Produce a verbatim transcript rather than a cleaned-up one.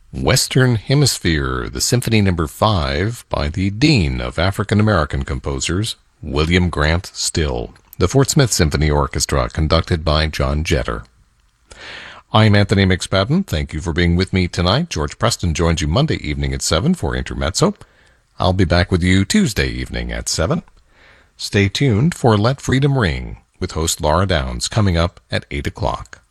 Western Hemisphere, the Symphony Number five by the Dean of African American Composers, William Grant Still, the Fort Smith Symphony Orchestra, conducted by John Jeter. I'm Anthony McSpadden. Thank you for being with me tonight. George Preston joins you Monday evening at seven for Intermezzo. I'll be back with you Tuesday evening at seven. Stay tuned for Let Freedom Ring with host Laura Downs coming up at eight o'clock.